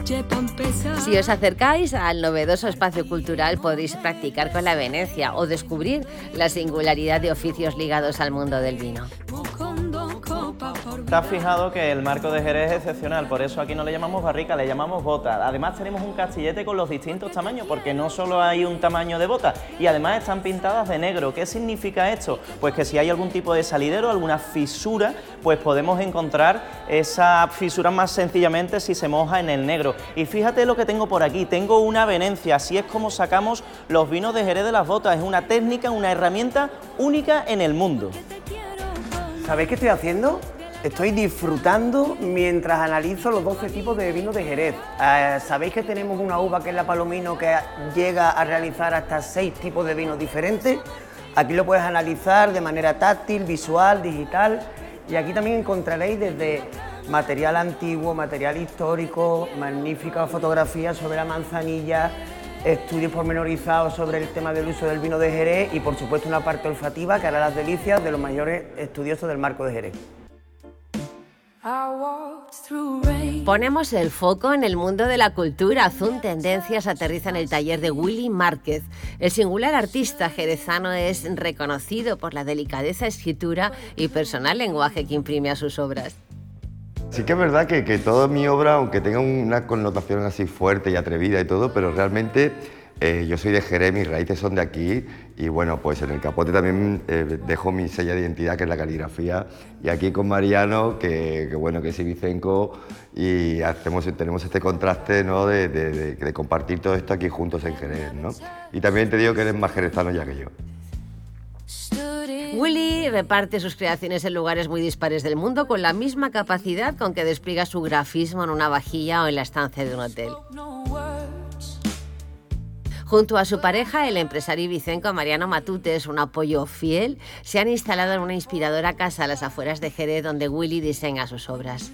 Si os acercáis al novedoso espacio cultural podéis practicar con la Venecia o descubrir la singularidad de oficios ligados al mundo del vino. ¿Te has fijado que el marco de Jerez es excepcional? Por eso aquí no le llamamos barrica, le llamamos bota. Además tenemos un castillete con los distintos tamaños, porque no solo hay un tamaño de bota, y además están pintadas de negro. ¿Qué significa esto? Pues que si hay algún tipo de salidero, alguna fisura, pues podemos encontrar esa fisura más sencillamente si se moja en el negro. Y fíjate lo que tengo por aquí, tengo una venencia, así es como sacamos los vinos de Jerez de las botas. Es una técnica, una herramienta única en el mundo. ¿Sabéis qué estoy haciendo? Estoy disfrutando mientras analizo los 12 tipos de vinos de Jerez. ¿Sabéis que tenemos una uva que es la Palomino que llega a realizar hasta 6 tipos de vinos diferentes? Aquí lo puedes analizar de manera táctil, visual, digital, y aquí también encontraréis desde material antiguo, material histórico, magníficas fotografías sobre la manzanilla, estudios pormenorizados sobre el tema del uso del vino de Jerez y por supuesto una parte olfativa que hará las delicias de los mayores estudiosos del marco de Jerez. Ponemos el foco en el mundo de la cultura. Zoom Tendencias aterriza en el taller de Willy Márquez. El singular artista jerezano es reconocido por la delicadeza escritura y personal lenguaje que imprime a sus obras. Sí que es verdad que toda mi obra, aunque tenga una connotación así fuerte y atrevida y todo, pero realmente yo soy de Jerez, mis raíces son de aquí y bueno, pues en el capote también dejo mi sello de identidad, que es la caligrafía, y aquí con Mariano, que bueno, que es ibicenco, y tenemos este contraste, ¿no?, de compartir todo esto aquí juntos en Jerez, ¿no? Y también te digo que eres más jerezano ya que yo. Willy reparte sus creaciones en lugares muy dispares del mundo con la misma capacidad con que despliega su grafismo en una vajilla o en la estancia de un hotel. Junto a su pareja, el empresario ibicenco Mariano Matutes, un apoyo fiel, se han instalado en una inspiradora casa a las afueras de Jerez donde Willy diseña sus obras.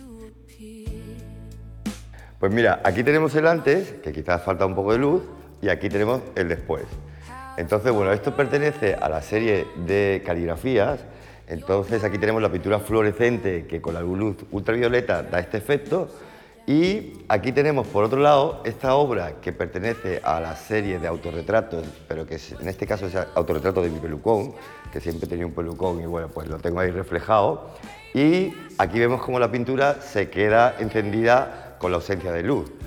Pues mira, aquí tenemos el antes, que quizás falta un poco de luz, y aquí tenemos el después. Entonces, bueno, esto pertenece a la serie de caligrafías. Entonces aquí tenemos la pintura fluorescente que con la luz ultravioleta da este efecto. Y aquí tenemos, por otro lado, esta obra que pertenece a la serie de autorretratos, pero que en este caso es autorretrato de mi pelucón, que siempre tenía un pelucón y bueno, pues lo tengo ahí reflejado. Y aquí vemos cómo la pintura se queda encendida con la ausencia de luz.